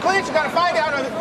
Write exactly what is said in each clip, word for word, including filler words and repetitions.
clinch, you gotta fight out of it.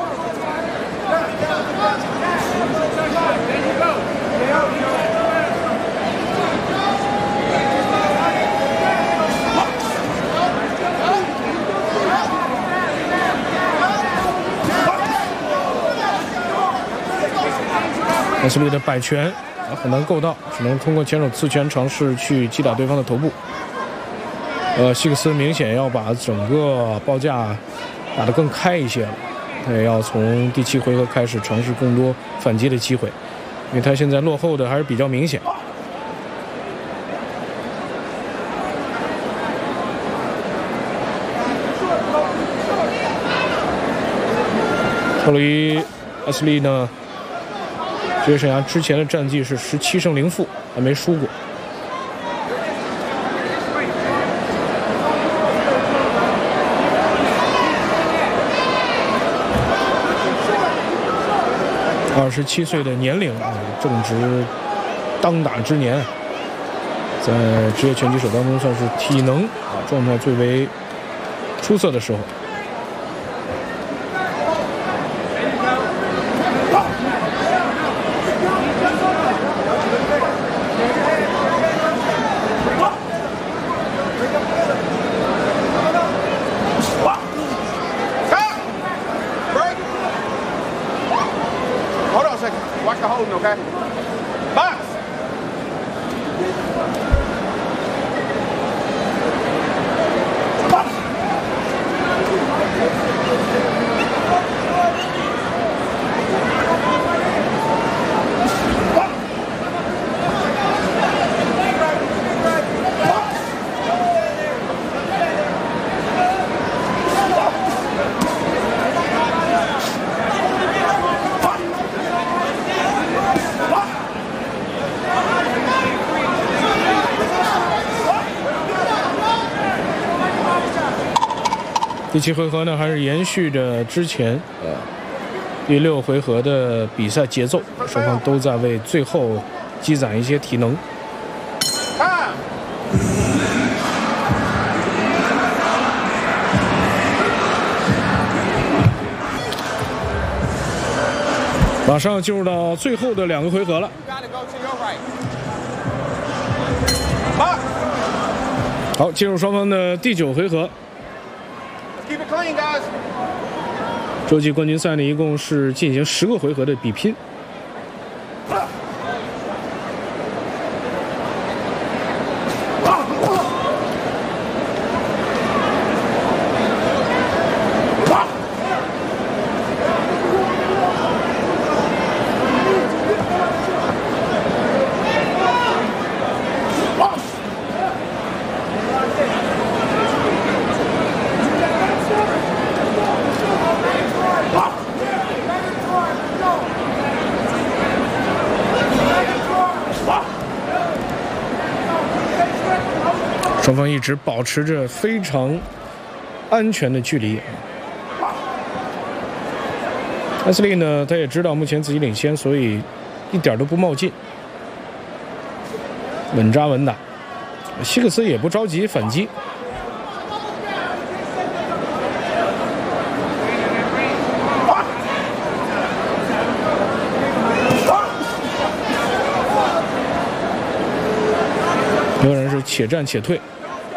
艾斯利的摆拳啊很难够到，只能通过前手刺拳尝试去击打对方的头部。呃，希克斯明显要把整个报价打得更开一些了，他也要从第七回合开始尝试更多反击的机会，因为他现在落后的还是比较明显。特里艾斯利呢？ 职业生涯之前的战绩是十七胜零负，还没输过。二十七岁的年龄啊，正值当打之年，在职业拳击手当中算是体能啊状态最为出色的时候。 Watch the holding, okay? Box! Box! 第七回合呢，还是延续着之前呃第六回合的比赛节奏，双方都在为最后积攒一些体能。马上进入到最后的两个回合了。好，进入双方的第九回合。 洲际冠军赛呢，一共是进行十个回合的比拼。双方一直保持着非常安全的距离。艾斯利呢，他也知道目前自己领先，所以一点都不冒进，稳扎稳打。希克斯也不着急反击。 有人是且战且退。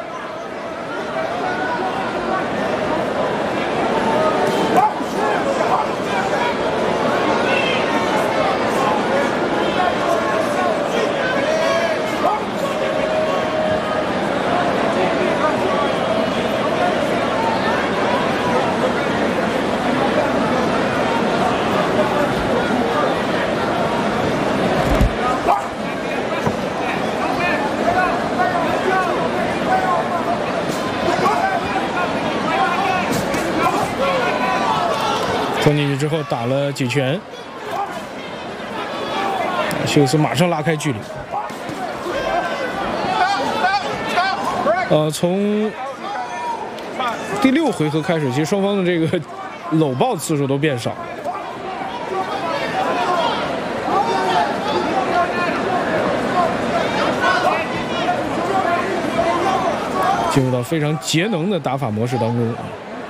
冲进去之后打了几拳，希克斯马上拉开距离。呃，从第六回合开始，其实双方的这个搂抱次数都变少了。进入到非常节能的打法模式当中。